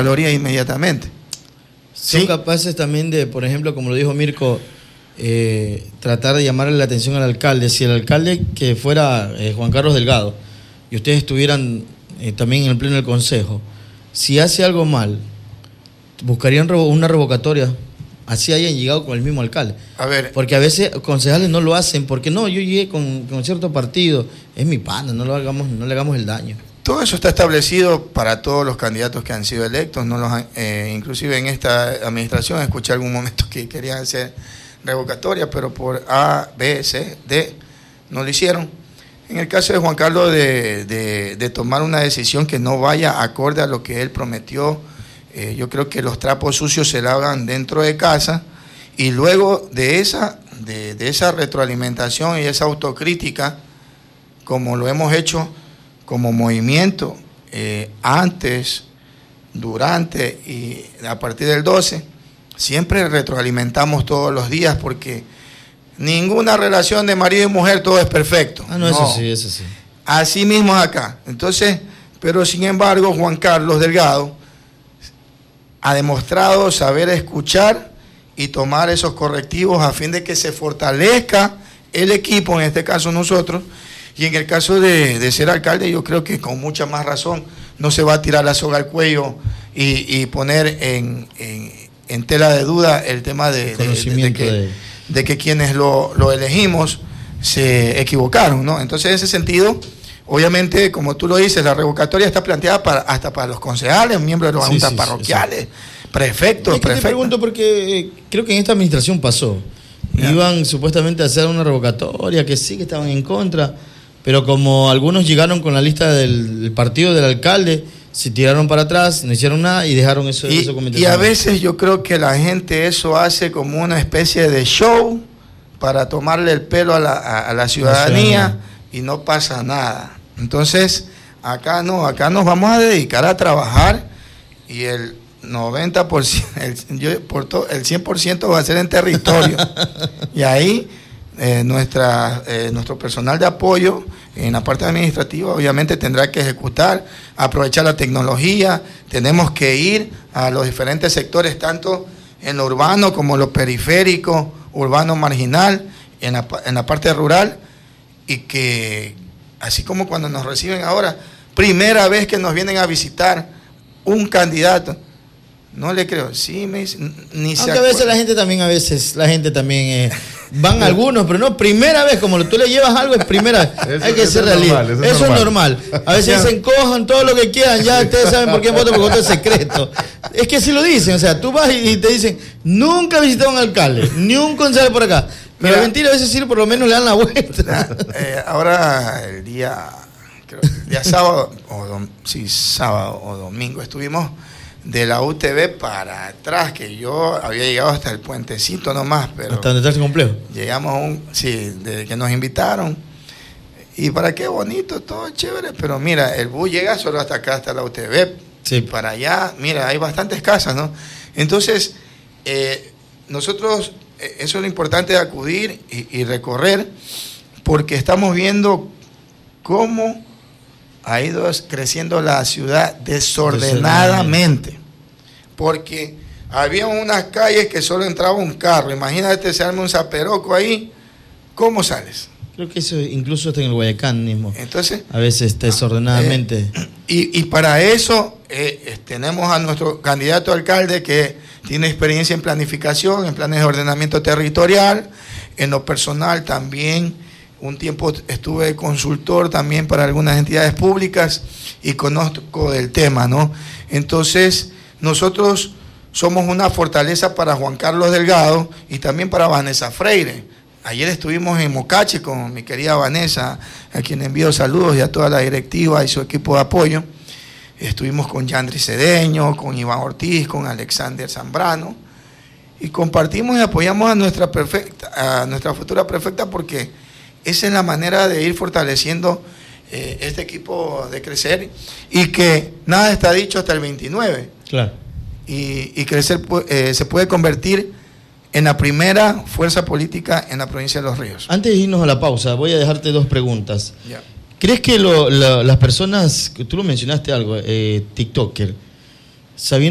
Contraloría inmediatamente. Son capaces también de, por ejemplo, como lo dijo Mirko, tratar de llamarle la atención al alcalde. Si el alcalde que fuera Juan Carlos Delgado y ustedes estuvieran también en el pleno del consejo, si hace algo mal, buscarían una revocatoria, así hayan llegado con el mismo alcalde. A ver, porque a veces concejales no lo hacen, porque no, yo llegué con cierto partido, es mi pana, no le hagamos el daño. todo eso está establecido para todos los candidatos que han sido electos, no los inclusive en esta administración escuché algún momento que querían hacer revocatoria, pero por A, B, C, D no lo hicieron. En el caso de Juan Carlos de tomar una decisión que no vaya acorde a lo que él prometió, yo creo que los trapos sucios se lavan dentro de casa, y luego de esa retroalimentación y esa autocrítica, como lo hemos hecho como movimiento antes, durante y a partir del 12, siempre retroalimentamos todos los días, porque ninguna relación de marido y mujer todo es perfecto. No, eso sí. Así mismo es acá. Entonces, pero sin embargo, Juan Carlos Delgado ha demostrado saber escuchar y tomar esos correctivos a fin de que se fortalezca el equipo, en este caso nosotros, y en el caso de ser alcalde, yo creo que con mucha más razón no se va a tirar la soga al cuello y poner en tela de duda el tema de que quienes lo elegimos se equivocaron, ¿no? Entonces, en ese sentido, obviamente, como tú lo dices, la revocatoria está planteada hasta para los concejales, miembros de las juntas parroquiales, prefectos. Te pregunto porque creo que en esta administración pasó. Iban supuestamente a hacer una revocatoria, que sí, que estaban en contra, pero como algunos llegaron con la lista del partido del alcalde, se tiraron para atrás, no hicieron nada y dejaron eso cometido. Y a veces yo creo que la gente eso hace como una especie de show para tomarle el pelo a la ciudadanía, y no pasa nada. Entonces, acá no, acá nos vamos a dedicar a trabajar, y el 90%, el 100% va a ser en territorio. Y ahí nuestro personal de apoyo en la parte administrativa obviamente tendrá que ejecutar, aprovechar la tecnología. Tenemos que ir a los diferentes sectores, tanto en lo urbano como en lo periférico, urbano marginal, en la parte rural, y que así como cuando nos reciben ahora, primera vez que nos vienen a visitar un candidato, no le creo, sí me dicen, ni se aunque a veces la gente también van algunos, pero no, primera vez, como tú le llevas algo, es primera vez. Hay que ser realista. Eso es normal. A veces dicen, cojan todo lo que quieran, ya ustedes saben por qué voto, porque voto es secreto. Es que así lo dicen, o sea, tú vas y te dicen, nunca he visitado a un alcalde, ni un concejal por acá. Pero mentira, a veces sí, por lo menos le dan la vuelta. Ahora, el día sábado, sábado o domingo, estuvimos de la UTV para atrás, que yo había llegado hasta el puentecito nomás, pero hasta donde está ese complejo. Llegamos desde que nos invitaron, y para qué bonito, todo chévere, pero mira, el bus llega solo hasta acá, hasta la UTV, y para allá, mira, hay bastantes casas, ¿no? Entonces, nosotros, eso es lo importante de acudir y recorrer, porque estamos viendo cómo ha ido creciendo la ciudad desordenadamente, porque había unas calles que solo entraba un carro. Imagínate, se arma un zaperoco ahí, ¿cómo sales? Creo que eso incluso está en el Guayacán mismo. Entonces, a veces desordenadamente. Y para eso tenemos a nuestro candidato a alcalde, que tiene experiencia en planificación, en planes de ordenamiento territorial. En lo personal también, un tiempo estuve consultor también para algunas entidades públicas y conozco del tema, ¿no? Entonces, nosotros somos una fortaleza para Juan Carlos Delgado y también para Vanessa Freire. Ayer estuvimos en Mocache con mi querida Vanessa, a quien envío saludos, y a toda la directiva y su equipo de apoyo. Estuvimos con Yandri Cedeño, con Iván Ortiz, con Alexander Zambrano, y compartimos y apoyamos a nuestra futura prefecta, porque esa es la manera de ir fortaleciendo este equipo, de crecer, y que nada está dicho hasta el 29. Claro. Y crecer se puede convertir en la primera fuerza política en la provincia de Los Ríos. Antes de irnos a la pausa, voy a dejarte dos preguntas. Ya. ¿Crees que las personas, tú lo mencionaste algo, TikToker, sabiendo